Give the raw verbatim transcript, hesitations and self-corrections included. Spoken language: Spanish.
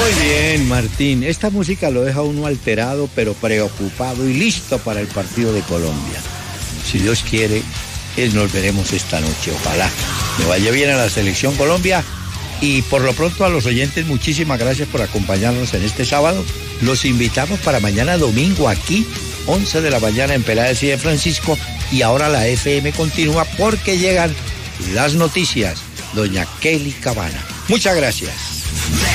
Muy bien, Martín. Esta música lo deja uno alterado, pero preocupado y listo para el partido de Colombia. Si Dios quiere, eh, nos veremos esta noche. Ojalá le vaya bien a la selección Colombia. Y por lo pronto a los oyentes, muchísimas gracias por acompañarnos en este sábado. Los invitamos para mañana domingo aquí, once de la mañana en Peláez y de Francisco. Y ahora la F M continúa porque llegan las noticias. Doña Kelly Cabana. Muchas gracias.